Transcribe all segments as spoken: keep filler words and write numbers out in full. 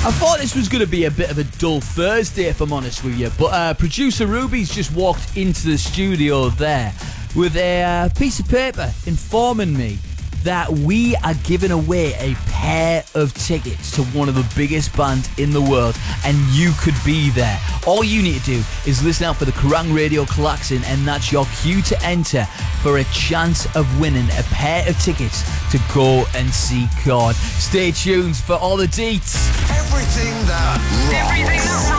I thought this was going to be a bit of a dull Thursday, if I'm honest with you, but uh, producer Ruby's just walked into the studio there with a uh, piece of paper informing me that we are giving away a pair of tickets to one of the biggest bands in the world, and you could be there. All you need to do is listen out for the Kerrang Radio Klaxon, and that's your cue to enter for a chance of winning a pair of tickets to go and see Korn. Stay tuned for all the deets. Everything that rocks. Everything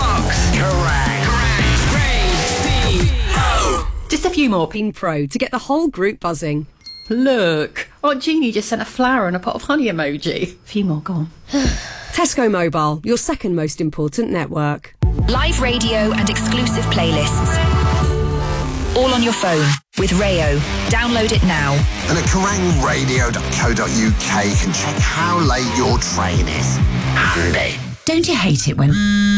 that rocks. Kerrang. Radio. Just a few more Pin Pro to get the whole group buzzing. Look, Aunt Jeannie just sent a flower and a pot of honey emoji. A few more, go on. Tesco Mobile, your second most important network. Live radio and exclusive playlists. All on your phone with Rayo. Download it now. And at kerrang radio dot co dot uk can check how late your train is. Handy. Don't you hate it when...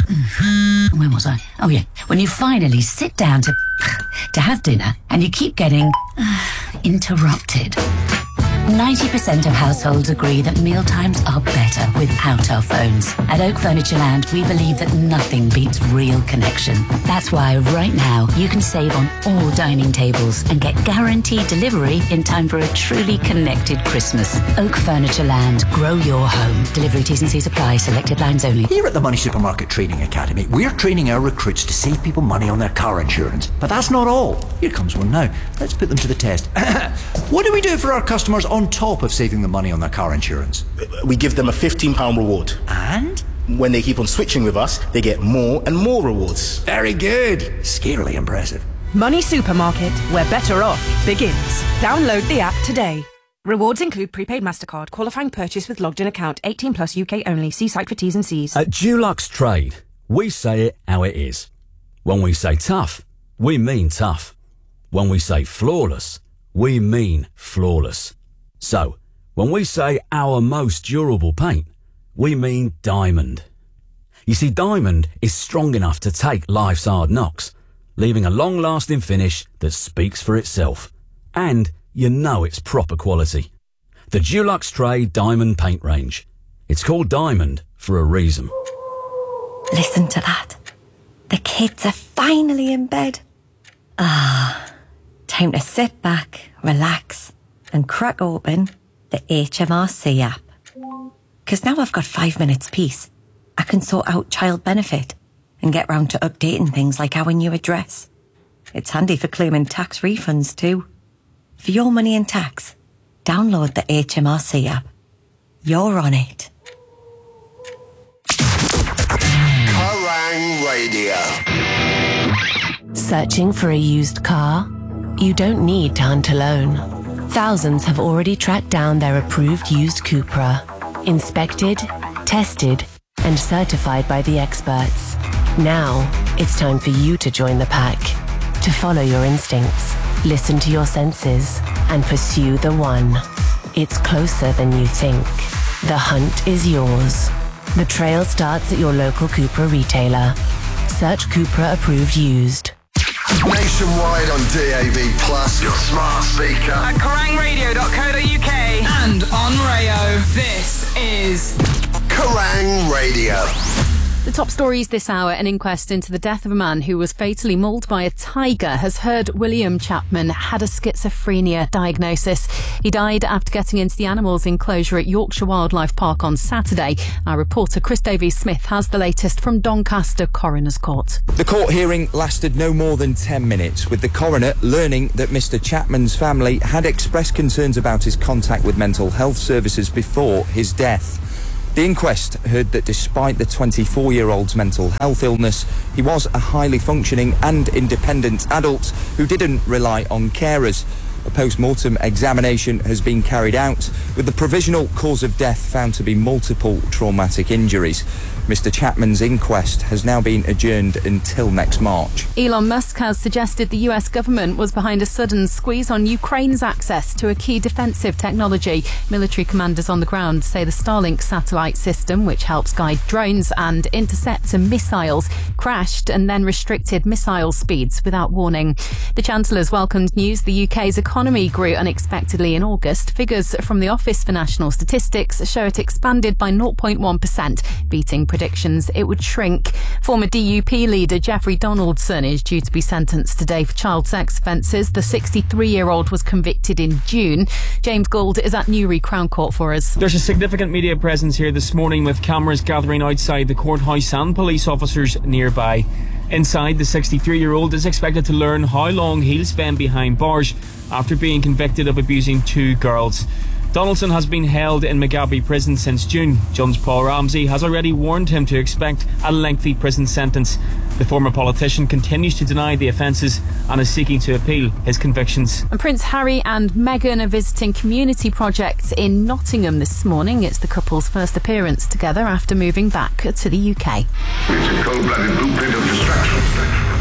When was I? Oh, yeah. When you finally sit down to... to have dinner and you keep getting... interrupted. ninety percent of households agree that mealtimes are better without our phones. At Oak Furniture Land, we believe that nothing beats real connection. That's why right now you can save on all dining tables and get guaranteed delivery in time for a truly connected Christmas. Oak Furniture Land, grow your home. Delivery T's and C's apply, selected lines only. Here at the Money Supermarket Training Academy, we're training our recruits to save people money on their car insurance. But that's not all. Here comes one now. Let's put them to the test. What do we do for our customers on top of saving them money on their car insurance? We give them a fifteen pounds reward. And? When they keep on switching with us, they get more and more rewards. Very good. Scarily impressive. Money Supermarket, where better off begins. Download the app today. Rewards include prepaid MasterCard, qualifying purchase with logged in account, eighteen plus U K only. See site for T's and C's. At Dulux Trade, we say it how it is. When we say tough, we mean tough. When we say flawless, we mean flawless. So, when we say our most durable paint, we mean Diamond. You see, Diamond is strong enough to take life's hard knocks, leaving a long-lasting finish that speaks for itself. And you know it's proper quality. The Dulux Trade Diamond Paint Range. It's called Diamond for a reason. Listen to that. The kids are finally in bed. Ah, time to sit back, relax, and crack open the H M R C app. Because now I've got five minutes peace, I can sort out child benefit and get round to updating things like our new address. It's handy for claiming tax refunds too. For your money and tax, download the H M R C app. You're on it. Kerrang Radio. Searching for a used car? You don't need to hunt alone. Thousands have already tracked down their approved used Cupra, inspected, tested, and certified by the experts. Now, it's time for you to join the pack. To follow your instincts, listen to your senses, and pursue the one. It's closer than you think. The hunt is yours. The trail starts at your local Cupra retailer. Search Cupra approved used. Nationwide on D A B Plus, your smart speaker. At kerrang radio dot co dot uk and on Rayo. This is Kerrang Radio. The top stories this hour: an inquest into the death of a man who was fatally mauled by a tiger has heard William Chapman had a schizophrenia diagnosis. He died after getting into the animals enclosure at Yorkshire Wildlife Park on Saturday. Our reporter Chris Davies-Smith has the latest from Doncaster Coroner's Court. The court hearing lasted no more than ten minutes, with the coroner learning that Mister Chapman's family had expressed concerns about his contact with mental health services before his death. The inquest heard that despite the twenty-four-year-old's mental health illness, he was a highly functioning and independent adult who didn't rely on carers. A post-mortem examination has been carried out, with the provisional cause of death found to be multiple traumatic injuries. Mister Chapman's inquest has now been adjourned until next March. Elon Musk has suggested the U S government was behind a sudden squeeze on Ukraine's access to a key defensive technology. Military commanders on the ground say the Starlink satellite system, which helps guide drones and interceptor missiles, crashed and then restricted missile speeds without warning. The Chancellor's welcomed news the U K's economy economy grew unexpectedly in August. Figures from the Office for National Statistics show it expanded by zero point one percent, beating predictions it would shrink. Former D U P leader Jeffrey Donaldson is due to be sentenced today for child sex offences. The sixty-three-year-old was convicted in June. James Gould is at Newry Crown Court for us. There's a significant media presence here this morning with cameras gathering outside the courthouse and police officers nearby. Inside, the sixty-three-year-old is expected to learn how long he'll spend behind bars after being convicted of abusing two girls. Donaldson has been held in Mugabe prison since June. John's Paul Ramsey has already warned him to expect a lengthy prison sentence. The former politician continues to deny the offences and is seeking to appeal his convictions. And Prince Harry and Meghan are visiting community projects in Nottingham this morning. It's the couple's first appearance together after moving back to the U K. It's a cold-blooded blueprint of destruction.